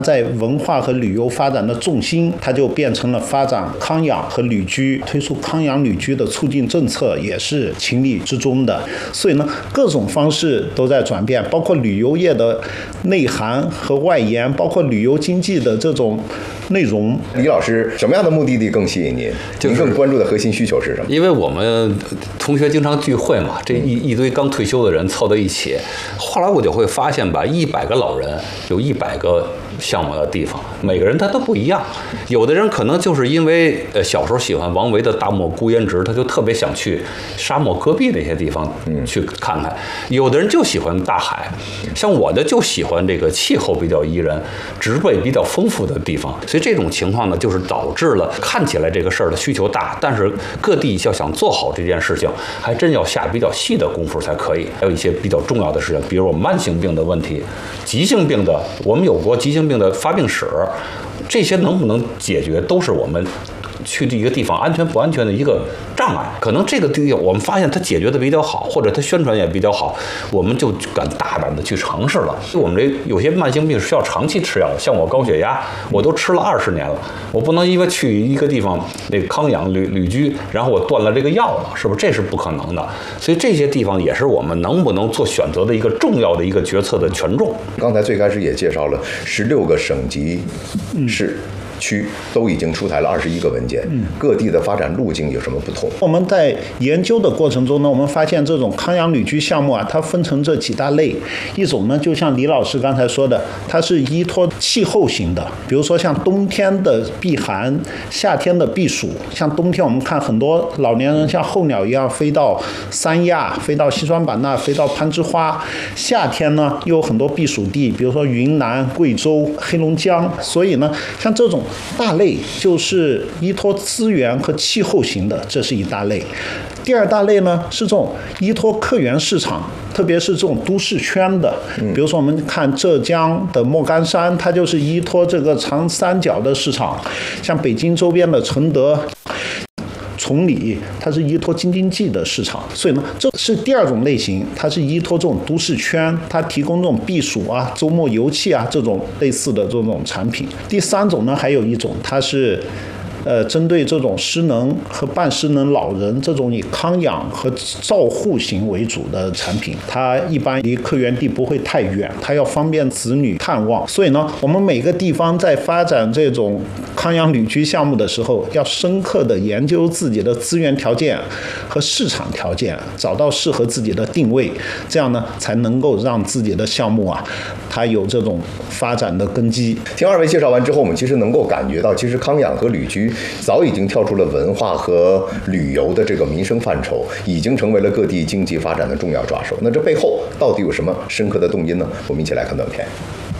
在文化和旅游发展的重心，它就变成了发展康养和旅居，推出康养旅居的促进政策也是情理之中的。所以呢，各种方式都在转变，包括旅游业的内涵和外延，包括旅游经济的这种内容。 李老师，什么样的目的地更吸引您？您更关注的核心需求是什么？ 因为我们同学经常聚会嘛，这一堆刚退休的人凑到一起，后来我就会发现吧，100个老人有100个项目的地方，每个人他都不一样。有的人可能就是因为小时候喜欢王维的大漠孤烟直，他就特别想去沙漠戈壁那些地方去看看。有的人就喜欢大海，像我的就喜欢这个气候比较宜人、植被比较丰富的地方。所以这种情况呢，就是导致了看起来这个事儿的需求大，但是各地要想做好这件事情，还真要下比较细的功夫才可以。还有一些比较重要的事情，比如我们慢性病的问题、急性病的，我们有过急性病的发病史，这些能不能解决，都是我们去这一个地方安全不安全的一个障碍。可能这个地方我们发现它解决的比较好，或者它宣传也比较好，我们就敢大胆的去尝试了。我们这有些慢性病是需要长期吃药的，像我高血压，我都吃了20年了，我不能因为去一个地方那个康养旅居，然后我断了这个药了，是不是？这是不可能的。所以这些地方也是我们能不能做选择的一个重要的一个决策的权重。 刚才最开始也介绍了16个省级市区都已经出台了21个文件，各地的发展路径有什么不同？ 我们在研究的过程中呢，我们发现这种康养旅居项目啊，它分成这几大类。一种呢，就像李老师刚才说的，它是依托气候型的，比如说像冬天的避寒，夏天的避暑。像冬天我们看很多老年人像候鸟一样飞到三亚、飞到西双版纳、飞到攀枝花。夏天呢，又有很多避暑地，比如说云南、贵州、黑龙江。所以呢，像这种大类就是依托资源和气候型的，这是一大类。第二大类呢是这种依托客源市场，特别是这种都市圈的，比如说我们看浙江的莫干山，它就是依托这个长三角的市场，像北京周边的承德、崇礼，它是依托京津冀的市场。所以呢，这是第二种类型，它是依托这种都市圈，它提供这种避暑啊、周末游憩啊这种类似的这种产品。第三种呢，还有一种它是针对这种失能和半失能老人这种以康养和照护型为主的产品，它一般离客源地不会太远，它要方便子女探望。所以呢，我们每个地方在发展这种康养旅居项目的时候，要深刻的研究自己的资源条件和市场条件，找到适合自己的定位，这样呢，才能够让自己的项目啊，它有这种发展的根基。 听二位介绍完之后，我们其实能够感觉到，其实康养和旅居早已经跳出了文化和旅游的这个民生范畴，已经成为了各地经济发展的重要抓手。那这背后到底有什么深刻的动因呢？我们一起来看短片。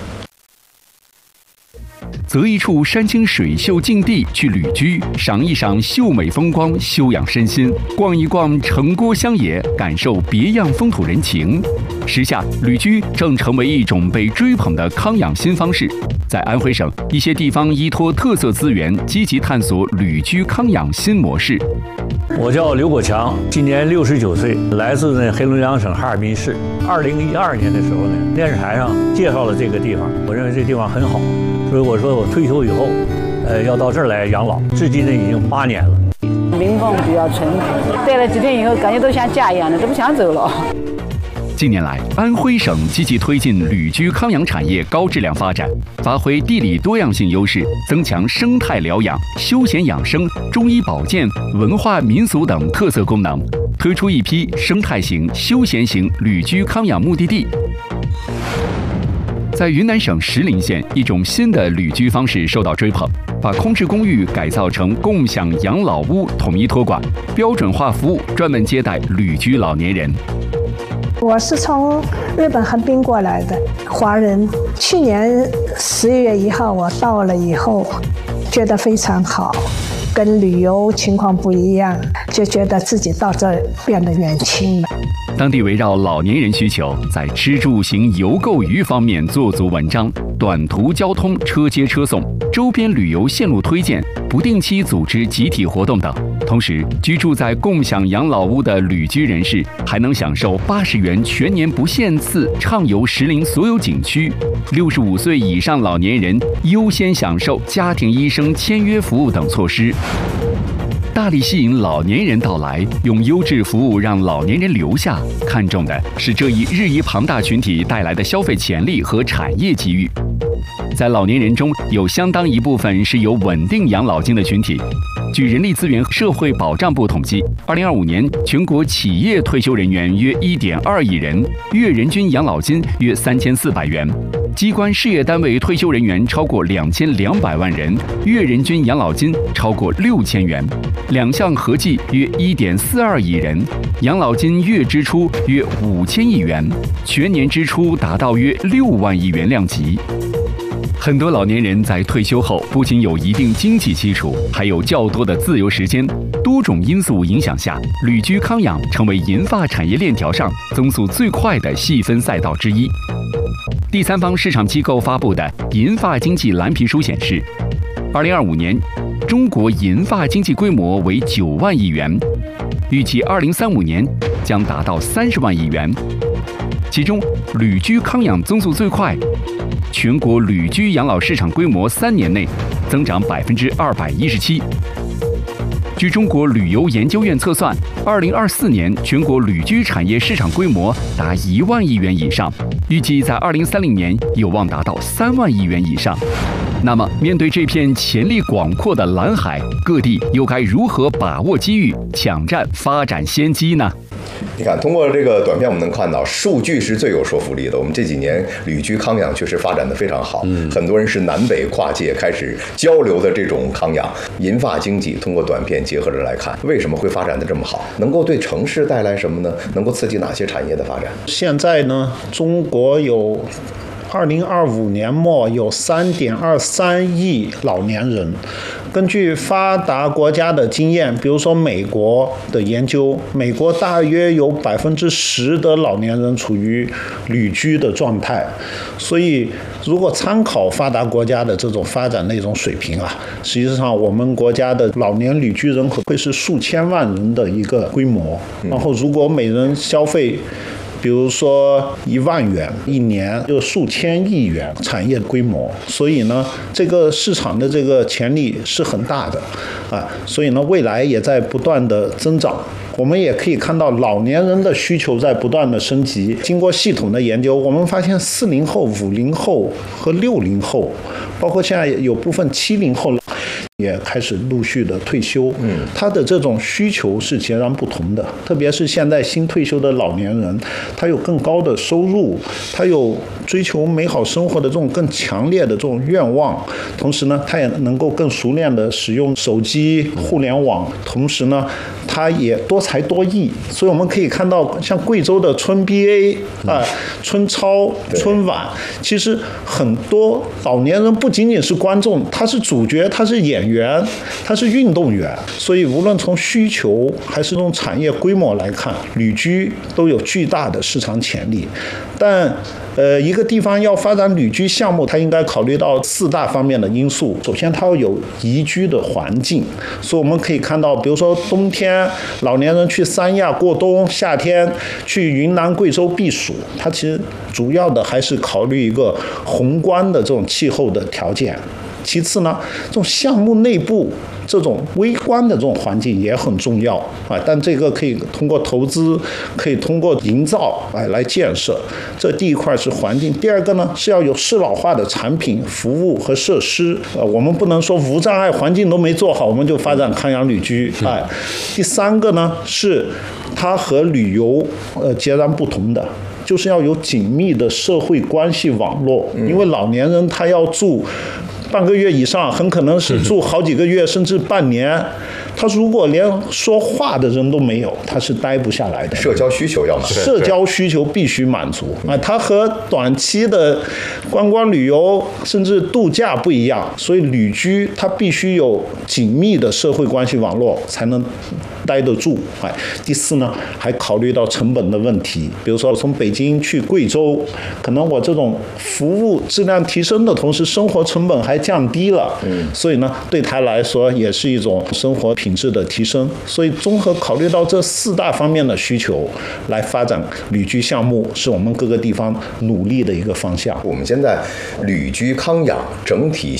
择一处山清水秀净地去旅居，赏一赏秀美风光，休养身心；逛一逛城郭乡野，感受别样风土人情。时下，旅居正成为一种被追捧的康养新方式。在安徽省，一些地方依托特色资源，积极探索旅居康养新模式。 我叫刘国强，今年69岁，来自黑龙江省哈尔滨市。2012年的时候呢，电视台上介绍了这个地方，我认为这地方很好，所以我说我退休以后，要到这儿来养老。至今呢已经8年了。 民风比较淳朴，待了几天以后，感觉都像家一样的，都不想走了。 近年来，安徽省积极推进旅居康养产业高质量发展，发挥地理多样性优势，增强生态疗养、休闲养生、中医保健、文化民俗等特色功能，推出一批生态型、休闲型旅居康养目的地。在云南省石林县，一种新的旅居方式受到追捧，把空置公寓改造成共享养老屋，统一托管，标准化服务，专门接待旅居老年人。 我是从日本横滨过来的华人，去年11月1号我到了以后，觉得非常好，跟旅游情况不一样，就觉得自己到这儿变得年轻了。 当地围绕老年人需求，在吃住行游购娱方面做足文章， 短途交通车接车送、周边旅游线路推荐、不定期组织集体活动等。同时，居住在共享养老屋的旅居人士还能享受80元全年不限次畅游石林所有景区，65岁以上老年人优先享受家庭医生签约服务等措施。大力吸引老年人到来，用优质服务让老年人留下，看重的是这一日益庞大群体带来的消费潜力和产业机遇。在老年人中，有相当一部分是有稳定养老金的群体。据人力资源社会保障部统计，2025年全国企业退休人员约1.2亿人，月人均养老金约3400元；机关事业单位退休人员超过2200万人，月人均养老金超过6000元。两项合计约1.42亿人，养老金月支出约5000亿元，全年支出达到约6万亿元量级。很多老年人在退休后不仅有一定经济基础，还有较多的自由时间。多种因素影响下，旅居康养成为银发产业链条上增速最快的细分赛道之一。第三方市场机构发布的银发经济蓝皮书显示，2025年中国银发经济规模为9万亿元，预计2035年将达到30万亿元。其中，旅居康养增速最快，全国旅居养老市场规模3年内增长217%。据中国旅游研究院测算，2024年全国旅居产业市场规模达1万亿元以上，预计在2030年有望达到3万亿元以上。那么，面对这片潜力广阔的蓝海，各地又该如何把握机遇，抢占发展先机呢？ 你看，通过这个短片，我们能看到数据是最有说服力的。我们这几年旅居康养确实发展的非常好，很多人是南北跨界开始交流的这种康养。银发经济通过短片结合着来看，为什么会发展的这么好？能够对城市带来什么呢？能够刺激哪些产业的发展？ 现在呢，中国有2025年末有3.23亿老年人。根据发达国家的经验，比如说美国的研究，美国大约有10%的老年人处于旅居的状态。所以，如果参考发达国家的这种发展的一种水平啊，实际上我们国家的老年旅居人口会是数千万人的一个规模。然后，如果每人消费比如说1万元一年，就数千亿元产业规模，所以呢，这个市场的这个潜力是很大的啊，所以呢，未来也在不断的增长。我们也可以看到老年人的需求在不断的升级。经过系统的研究，我们发现40后、50后和60后，包括现在有部分70后也开始陆续的退休，他的这种需求是截然不同的。特别是现在新退休的老年人，他有更高的收入，他有追求美好生活的这种更强烈的这种愿望，同时呢，他也能够更熟练的使用手机、互联网，同时呢，他也多才多艺。所以我们可以看到，像贵州的春 BA 春超、春晚，其实很多老年人不仅仅是观众，他是主角，他是演员，他是运动员。所以无论从需求还是从产业规模来看，旅居都有巨大的市场潜力。但一个地方要发展旅居项目，它应该考虑到4大方面的因素。首先，它要有宜居的环境。所以我们可以看到，比如说冬天老年人去三亚过冬，夏天去云南、贵州避暑，它其实主要的还是考虑一个宏观的这种气候的条件。其次呢，这种项目内部这种微观的这种环境也很重要啊，但这个可以通过投资，可以通过营造来建设。这第一块是环境，第二个呢是要有适老化的产品、服务和设施。我们不能说无障碍环境都没做好，我们就发展康养旅居。第三个呢是它和旅游截然不同的。就是要有紧密的社会关系网络，因为老年人他要住半个月以上，很可能是住好几个月，甚至半年。他如果连说话的人都没有，他是待不下来的。 社交需求要满足， 社交需求必须满足啊！它和短期的观光旅游甚至度假不一样，所以旅居它必须有紧密的社会关系网络才能待得住。哎，第四呢，还考虑到成本的问题，比如说从北京去贵州，可能我这种服务质量提升的同时，生活成本还降低了，所以呢，对他来说也是一种生活品质的提升。所以综合考虑到这4大方面的需求，来发展旅居项目，是我们各个地方努力的一个方向。 我们现在旅居康养整体